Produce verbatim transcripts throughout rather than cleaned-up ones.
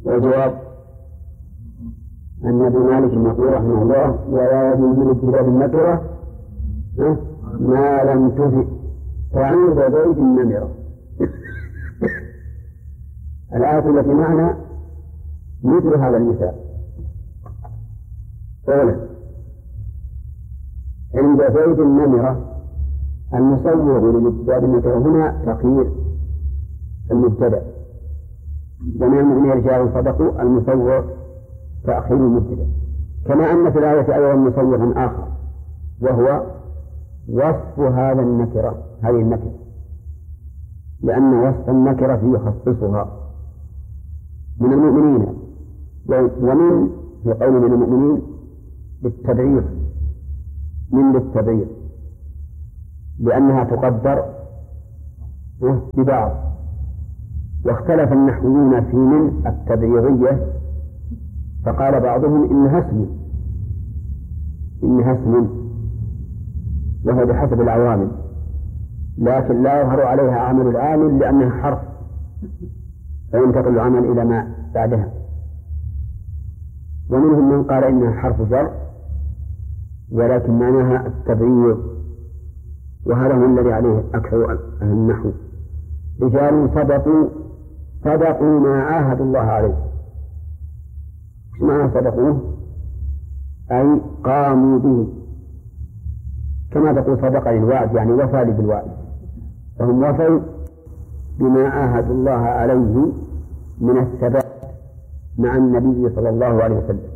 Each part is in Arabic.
والجواب أن ابن مالك يقول رحمه الله ولا يجوز الابتداء بالنكرة ما لم تفئ تعيد زيد النمرة. الآية التي معنا مثل هذا المثال. أولا عند زيد النمرة المصور للابتداء بالنكرة هنا تخيير المبتدأ، جميع المؤمنين رجال صدقوا المصور تأخير المبتدأ. كما أن في الآية أيضا مصورا آخر وهو وصف هذا النكرة هذه النكرة، لأن وصف النكرة يخصصها من المؤمنين، ومن في قول من المؤمنين للتبعير من للتبعير لأنها تقدر ببعض. واختلف النحويون في من التبعيرية فقال بعضهم إنها اسم إنها اسم وهو بحسب العوامل، لكن لا يظهر عليها عمل العامل لأنها حرف فينتقل العمل إلى ما بعدها. ومنهم من قال إنها حرف جر ولكن معناها التبعير، وهذا هو الذي عليه أكثر أهل النحو. رجال صدقوا صدقوا ما عاهدوا الله عليه. ايش معنى صدقوه؟ أي قاموا به، كما تقول صدق للوعد يعني وفى بالوعد، فهم وفوا بما عاهدوا الله عليه من الثبات مع النبي صلى الله عليه وسلم.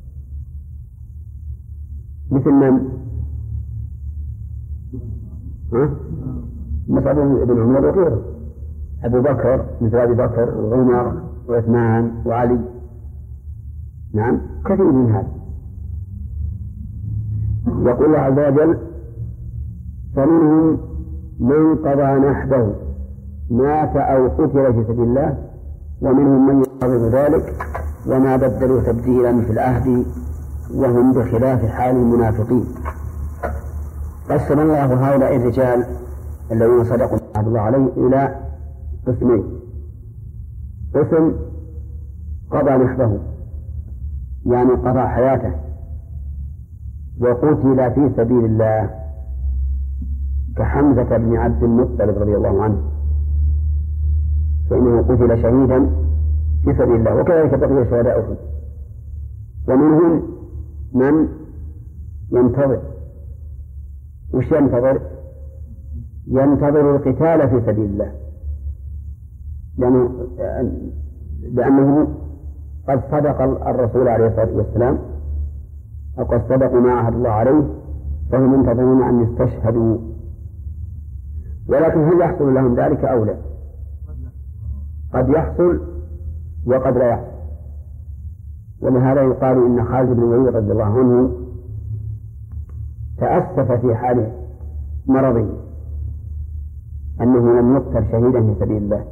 مثل من؟ ها؟ مصعب بن عمر وغيره، أبو بكر مثل أبي بكر وعمر وعثمان وعلي، نعم كثير من هذا. يقول الله عز وجل فمنهم من قضى نحبه مات أو قتل في سبيل الله ومنهم من ينتظر ذلك وما بدلوا تبديلا في العهد وهم بخلاف حال المنافقين. قسم الله هؤلاء الرجال الذين صدقوا عهد الله عليه إلى قسمين. قسم قضى نحبه يعني قضى حياته وقتل في سبيل الله كحمزة بن عبد المطلب رضي الله عنه فإنه قتل شهيدا في سبيل الله، وكذلك بقي شهداؤه. ومنهم من ينتظر. وش ينتظر؟ ينتظر القتال في سبيل الله، لأنه, لأنه قد صدق الرسول عليه الصلاة والسلام أو قد صدقوا ما عهد الله عليه فهم ينتظرون أن يستشهدوا. ولكن هل يحصل لهم ذلك أو لا؟ قد يحصل وقد لا يحصل. ولهذا يقال إن خالد بن الوليد رضي الله عنه تأسف في حال مرضه أنه لم يقتل شهيدا في سبيل الله.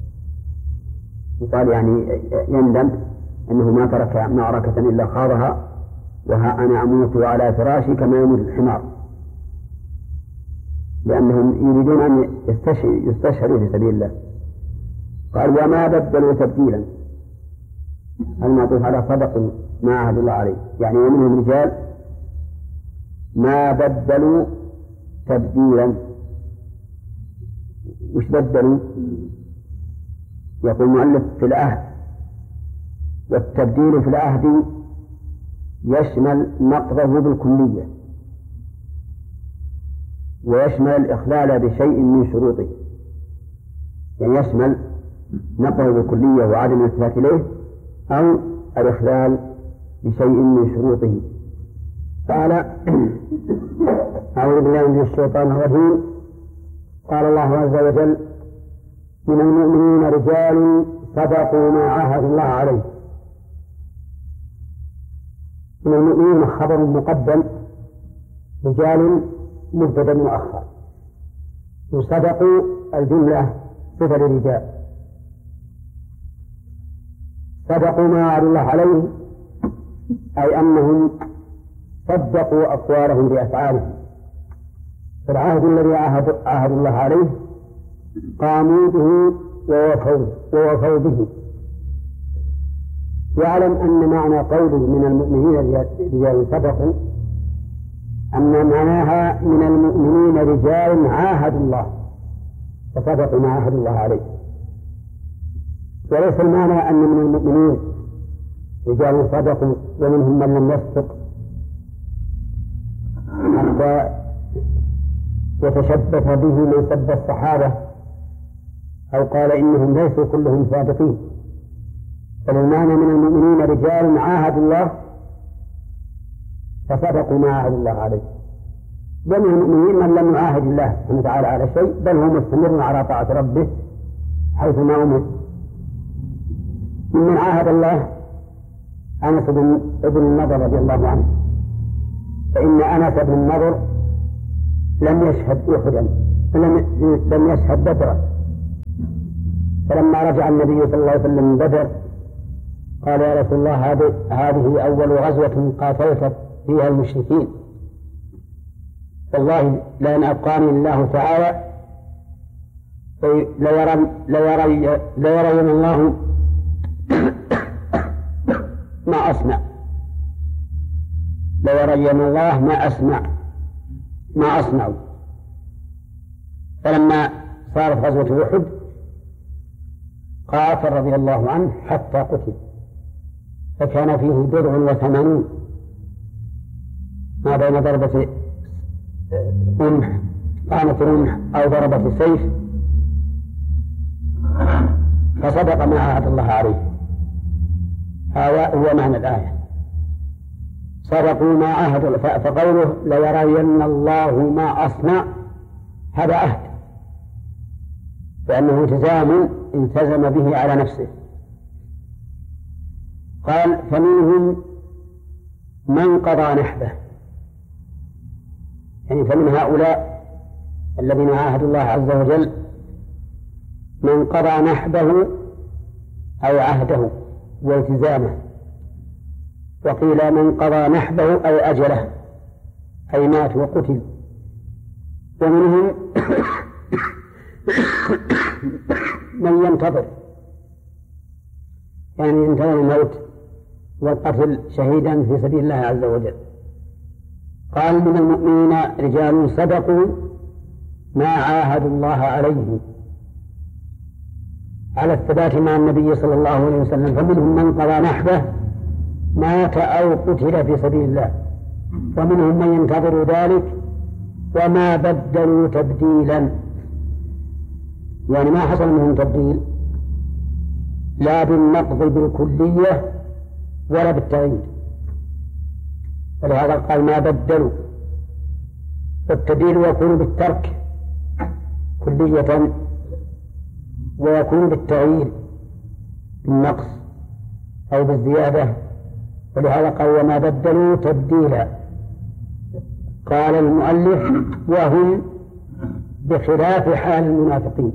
يقال يعني يندم أنه ما ترك معركة إلا خاضها وها أنا أموت على فراشي كما يموت الحمار، لأنهم يريدون أن يستشهدوا في سبيل الله. قال وما بدلوا تبديلا، المعطوف على صدقوا ما عهد الله عليه، يعني ومنهم رجال ما بدلوا تبديلا. وش بدلوا؟ يقول المؤلف في العهد، والتبديل في العهد يشمل نقضه بالكلية ويشمل الإخلال بشيء من شروطه، يعني يشمل نقضه بالكلية وعدم الالتفات إليه أو الإخلال بشيء من شروطه. قال أعوذ بالله من الشيطان الرجيم. قال الله عز وجل من المؤمنين رجال صدقوا ما عاهدوا الله عليه. من المؤمنين خبر مقدم، رجال مبتدأ مؤخر، وصدقوا الجملة صفة للرجال. صدقوا ما عاهدوا الله عليه أي أنهم صدقوا أقوالهم بأفعالهم، فالعهد الذي عاهدوا الله عليه قاموا به ووفوا ووفوا به. يعلم أن معنى قوله من المؤمنين رجال صدقوا أن معناها من المؤمنين رجال عاهدوا الله فصدقوا ما عاهدوا الله عليه، وليس المعنى أن من المؤمنين رجال صدقوا ومنهم من لم يصدق حتى يتشبث به من سب الصحابة أو قال إنهم ليسوا كلهم صادقين، بل المعنى من المؤمنين رجال عاهدوا الله فصدقوا ما عاهدوا الله عليه. ومن المؤمنين من لم يعاهد الله سبحانه وتعالى على شيء بل هو مستمر على طاعة ربه حيث ما أمر. ممن عاهد الله أنس بن النضر رضي الله عنه، فإن أنس بن النضر لم يشهد أحدا لم يشهد بدرا، فلما رجع النبي صلى الله عليه وسلم من بدر قال يا رسول الله هذه أول غزوة قاتلت فيها المشركين، والله لأن أبقاني الله تعالى ليرين الله ما أصنع ليرين الله ما أسمع ما أصنع. فلما صارت غزوة أحد قاتل رضي الله عنه حتى قتل، فكان فيه درع وثمانون ما بين ضربة رمح طعنة رمح أو ضربة سيف، فصدق ما عاهد الله عليه. هذا هو معنى الآية، صدقوا ما عاهدوا. فقوله ليرين الله ما أصنع هذا عهد، لأنه التزام التزم به على نفسه. قال فمنهم من قضى نحبه، يعني فمن هؤلاء الذين عاهدوا الله عز وجل من قضى نحبه أو عهده والتزامه، وقيل من قضى نحبه أو أجله أي مات وقتل. ومنهم من ينتظر، يعني ينتظر الموت والقتل شهيدا في سبيل الله عز وجل. قال من المؤمنين رجال صدقوا ما عاهدوا الله عليه على الثبات مع النبي صلى الله عليه وسلم، فمنهم من قضى نحبه مات أو قتل في سبيل الله، ومنهم من ينتظر ذلك وما بدلوا تبديلا، يعني ما حصل منهم تبديل لا بالنقض بالكلية ولا بالتغيير، ولهذا قال ما بدلوا. والتبديل يكون بالترك كلية ويكون بالتغيير بالنقص أو بالزيادة، ولهذا قال وما بدلوا تبديلا. قال المؤلف وهم بخلاف حال المنافقين،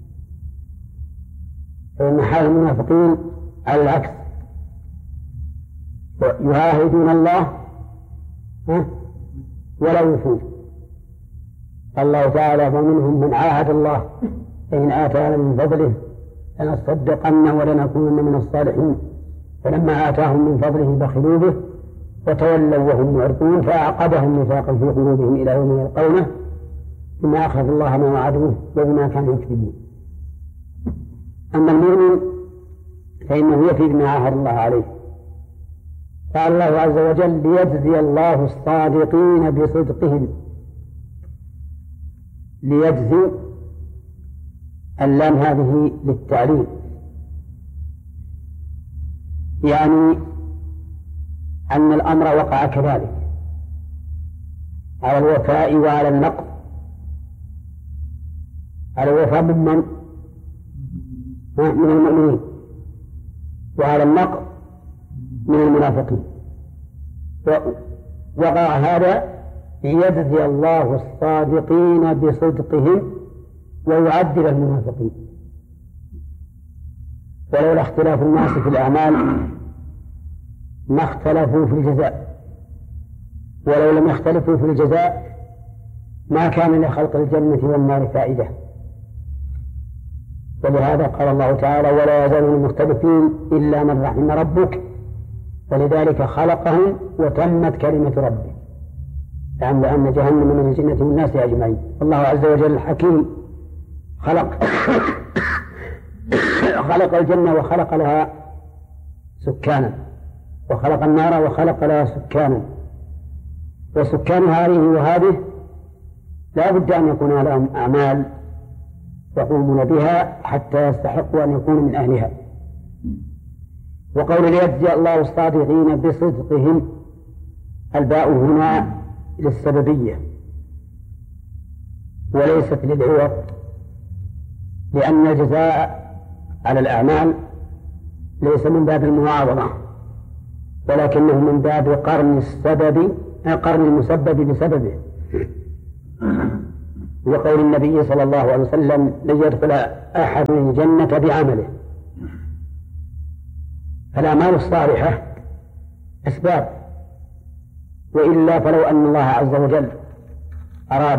فإن حال المنافقين على العكس، يعاهدون الله ولا يوفون. الله تعالى ومنهم من عاهد الله فإن آتانا من فضله لنصدقن ولنكونن من الصالحين، فلما آتاهم من فضله بخلوا به وتولوا وهم معرضون فأعقبهم نفاقا في قلوبهم إلى يوم يلقونه بما أخذ الله ما وعدوه وبما كانوا يكذبون. أما المؤمن فإنه يفي بما عاهد الله عليه. قال الله عز وجل ليجزي الله الصادقين بصدقهم، ليجزي اللام هذه للتعليم، يعني أن الأمر وقع كذلك على الوفاء وعلى النقض. على الوفاء من من؟ من المؤمنين، وعلى النقض من المنافقين. وقع هذا ليجزي الله الصادقين بصدقهم ويعذب المنافقين. ولولا اختلاف الناس في الأعمال ما اختلفوا في الجزاء، ولو لم يختلفوا في الجزاء ما كان لخلق الجنة والنار فائدة. ولهذا قال الله تعالى ولا يزالون مختلفين إلا من رحم ربك ولذلك خلقهم وتمت كلمة ربك، يعني لأن جهنم من الجنة والناس أجمعين. الله عز وجل الحكيم خلق خلق الجنة وخلق لها سكانا، وخلق النار وخلق لها سكانا، وسكان هذه وهذه لا بد أن يكون لهم أعمال يقومون بها حتى يستحقوا أن يكونوا من أهلها. وقول ليجزي الله الصادقين بصدقهم، الباء هنا للسببية وليست للعوض، لأن الجزاء على الأعمال ليس من باب المعاوضة ولكنه من باب قرن السبب قرن المسبب بسببه. وقول النبي صلى الله عليه وسلم لن يدخل أحد الجنة بعمله. فالأعمال الصالحة أسباب، وإلا فلو أن الله عز وجل أراد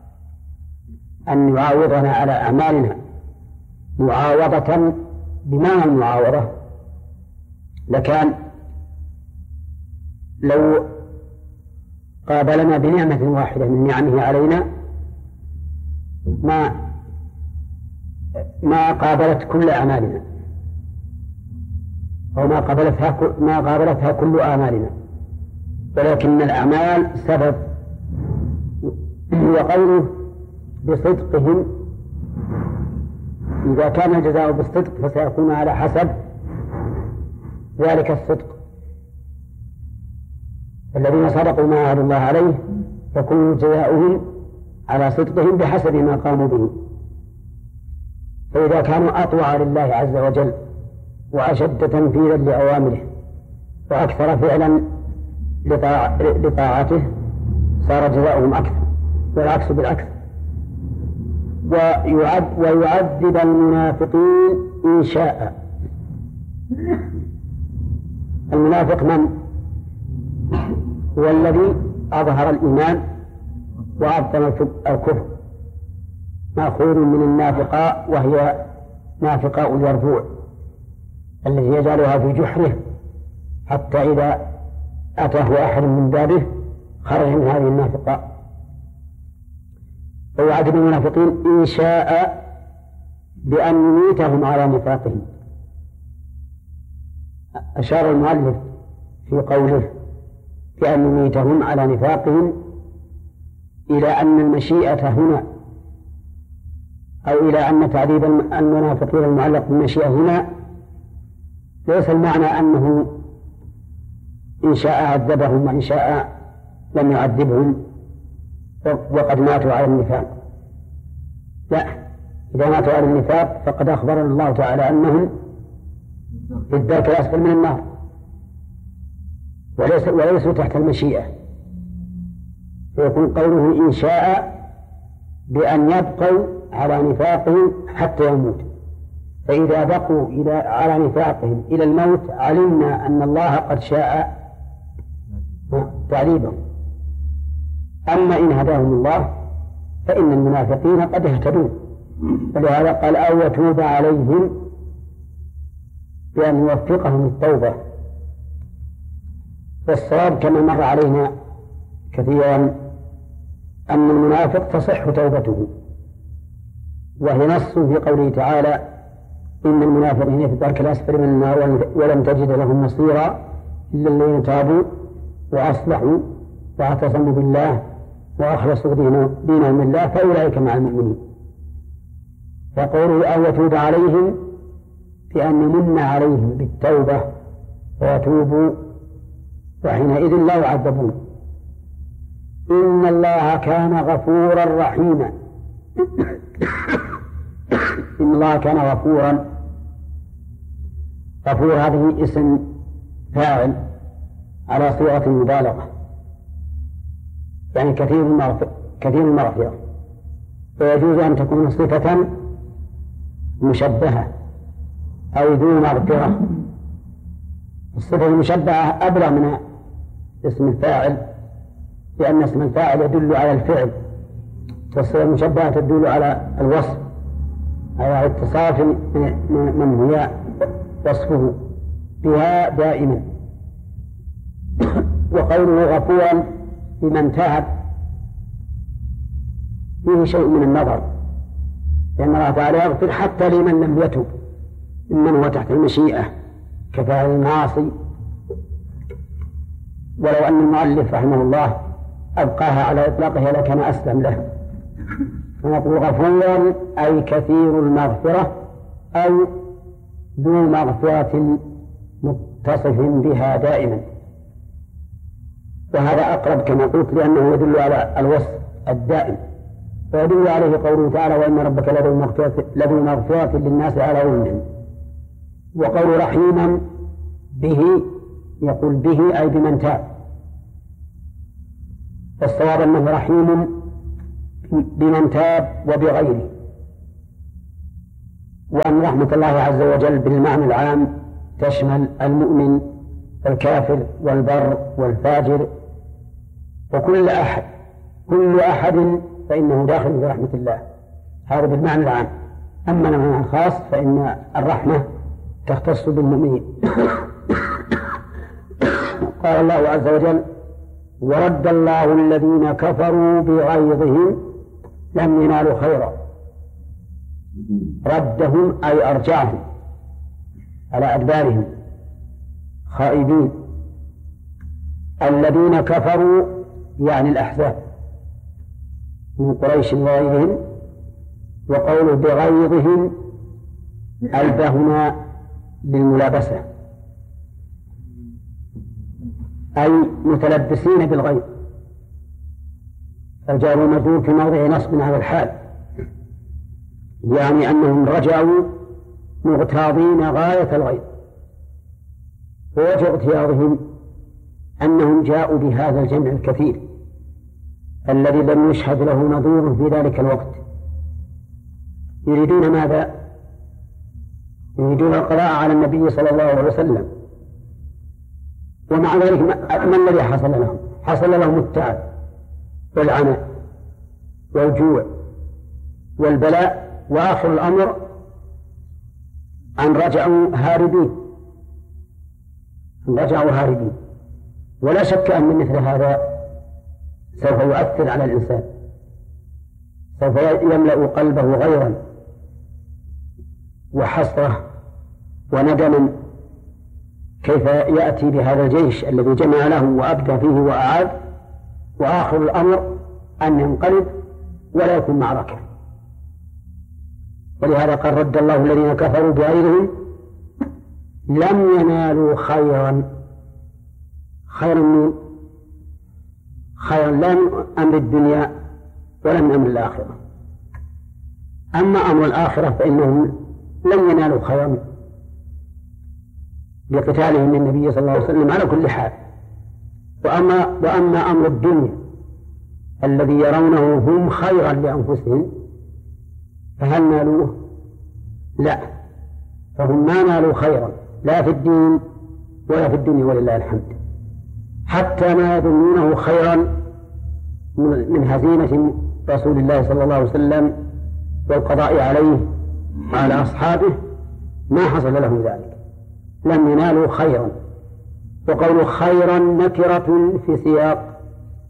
أن يعاوضنا على أعمالنا معاوضة بمعنى المعاوضة لكان لو قابلنا بنعمة واحدة من نعمه علينا ما ما قابلت كل أعمالنا، أو ما قابلتها ما قابلتها كل أعمالنا، ولكن الأعمال سبب. وقوله بصدقهم، إذا كان الجزاء بالصدق فسيكون على حسب ذلك الصدق. الذين صدقوا ما عهد الله عليه يكون جزاؤهم على صدقهم بحسب ما قاموا به. فإذا كانوا أطوع لله عز وجل وأشد تنفيذا لأوامره وأكثر فعلا لطاعته صار جزاؤهم أكثر، والعكس بالعكس. ويعد ويعذب المنافقين إن شاء. المنافق من هو الذي أظهر الإيمان وأبطن الكفر، مأخوذ من النافقاء وهي نافقاء اليربوع الذي يجعلها في جحره حتى إذا أتاه أحد من بابه خرج من هذه النافقاء. ويعذب المنافقين إن شاء بأن يميتهم على نفاقهم. أشار المؤلف في قوله بأن يميتهم على نفاقهم إلى أن المشيئة هنا، أو إلى أن تعذيب المنافقين المعلق بالمشيئة هنا ليس المعنى أنه إن شاء عذبهم وإن شاء لم يعذبهم وقد ماتوا على النفاق. لا، إذا ماتوا على النفاق فقد أخبرنا الله تعالى أنهم في الدرك الأسفل من النار وليسوا تحت المشيئة، فيكون قوله إن شاء بأن يبقوا على نفاقهم حتى يموت. فإذا بقوا إلى على نفاقهم إلى الموت علمنا أن الله قد شاء تعذيبهم. أما إن هداهم الله فإن المنافقين قد اهتدوا، ولهذا قال أو يتوب عليهم بأن يوفقهم التوبة. والصواب كما مر علينا كثيرا أن المنافق تصح توبته، وهي نص في قوله تعالى إن المنافقين في الدرك الأسفل من النار ولم تجد لهم نصيرا إلا الذين تابوا وأصلحوا واعتصموا بالله وأخلصوا دينهم لله فأولئك مع المؤمنين. فقوله أو يتوب عليهم بأن يمن عليهم بالتوبة فيتوبوا وحينئذ لا يعذبون. إن الله كان غفورا رحيما. إن الله كان غفورا. غفور هذه اسم فاعل على صيغة المبالغة، يعني كثير المغفرة كثير المغفرة، ويجوز أن تكون صفة مشبهة أو ذو مغفرة. الصفة المشبهة أبلغ من اسم الفاعل، لأن اسم الفاعل يدل على الفعل، والصفة المشبهة تدل على الوصف، على اتصاف من هي وصفه بها دائما. وقوله غفورا لمن تاب فيه شيء من النظر، لأن الله تعالى يغفر حتى لمن لم يتب ممن هو تحت المشيئة كفاعل المعاصي، ولو أن المؤلف رحمه الله أبقاها على إطلاقها لكان أسلم له. فنقول غفورا أي كثير المغفرة أو ذو مغفرة متصف بها دائما، وهذا أقرب كما قلت لأنه يدل على الوصف الدائم، ويدل عليه قوله تعالى وإن ربك لذو مغفرة, لذو مغفرة للناس على ظلمهم. وقول رحيما به يقول به أي بمن تاب، فالصواب أنه رحيم بمن تاب وبغيره، وأن رحمة الله عز وجل بالمعنى العام تشمل المؤمن والكافر والبر والفاجر وكل أحد، كل أحد فإنه داخل في رحمة الله، هذا بالمعنى العام. أما المعنى الخاص فإن الرحمة تختص بالمؤمنين. قال الله عز وجل ورد الله الذين كفروا بغيظهم لم ينالوا خيرا، ردهم أي أرجعهم على أدبارهم خائبين. الذين كفروا يعني الأحزاب من قريش وغيرهم، وقوله بغيظهم الباء هنا للملابسة أي متلبسين بالغيظ، الجار والمجرور في موضع نصب على الحال، يعني أنهم رجعوا مغتاظين غاية الغيظ. ووجه اغتياظهم أنهم جاءوا بهذا الجمع الكثير الذي لم يشهد له نظير في ذلك الوقت. يريدون ماذا؟ يريدون القضاء على النبي صلى الله عليه وسلم، ومع ذلك ما الذي حصل لهم؟ حصل لهم التعب والعناء والجوع والبلاء، وآخر الأمر أن رجعوا هاربين، أن رجعوا هاربين. ولا شك أن مثل هذا سوف يؤثر على الإنسان، سوف يملأ قلبه غيرا وحسرة وندما كيف يأتي بهذا الجيش الذي جمع له وأبدى فيه وأعاد، وآخر الأمر أن ينقلب ولا يكون معركة. ولهذا قال رد الله الذين كفروا بغيظهم لم ينالوا خيرا. خيرا من خيرا لا من أمر الدنيا ولا من أمر الآخرة. أما أمر الآخرة فإنهم لم ينالوا خيرا بقتالهم النبي صلى الله عليه وسلم على كل حال. وأما, وأما أمر الدنيا الذي يرونه هم خيرا لأنفسهم فهل نالوه؟ لا، فهم ما نالوا خيرا لا في الدين ولا في الدنيا ولله الحمد، حتى ما يظنونه خيرا من هزيمة رسول الله صلى الله عليه وسلم والقضاء عليه وعلى أصحابه ما حصل له ذلك، لم ينالوا خيرا. وقول خيرا نكرة في سياق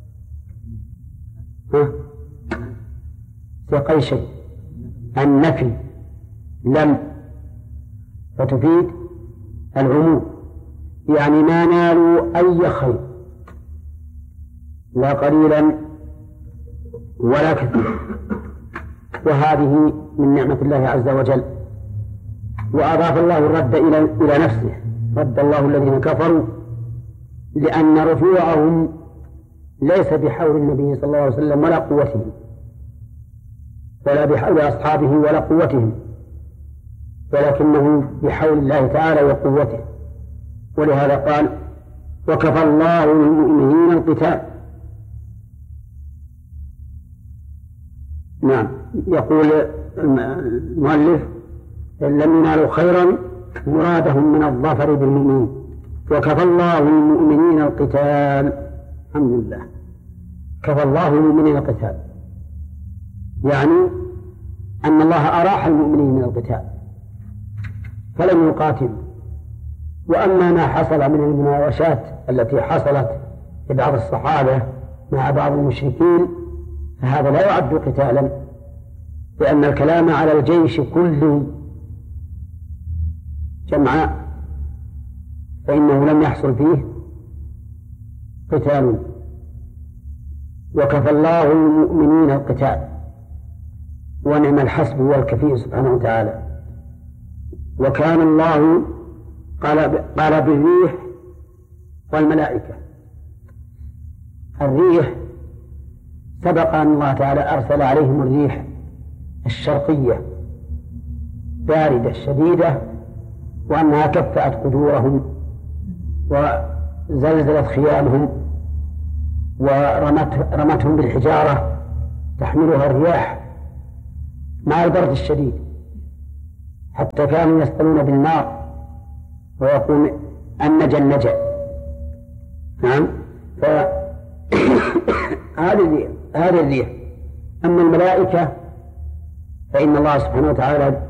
ها سياق أي شيء، النفي لم فتفيد العموم، يعني ما نالوا أي خير لا قليلا ولا كثير، وهذه من نعمة الله عز وجل. وأضاف الله الرد إلى إلى نفسه، رد الله الذين كفروا، لأن رجوعهم ليس بحول النبي صلى الله عليه وسلم ولا قوته، ولا بحول أصحابه ولا قوتهم، ولكنه بحول الله تعالى وقوته. ولهذا قال وكفى الله المؤمنين القتال. نعم، يقول المؤلف لم ينالوا خيرا مرادهم من الظفر بالمؤمنين، وكفى الله المؤمنين القتال. الحمد لله، كفى الله المؤمنين القتال، يعني أن الله أراح المؤمنين من القتال فلم يقاتلوا. وأما ما حصل من المناوشات التي حصلت لبعض الصحابة مع بعض المشركين فهذا لا يعد قتالا، لأن الكلام على الجيش كله جمعاء فإنه لم يحصل فيه قتال، وكفى الله المؤمنين القتال ونعم الحسب هو الكفيل سبحانه وتعالى. وكان الله قال قال بالريح والملائكة. الريح سبق أن الله تعالى أرسل عليهم الريح الشرقية باردة شديدة، وأنها كفأت قدورهم وزلزلت خيامهم ورمتهم بالحجارة تحملها الرياح مع البرد الشديد، حتى كانوا يسألون بالنار ويقول النجا النجا. نعم، فهذه الريح. أما الملائكة فإن الله سبحانه وتعالى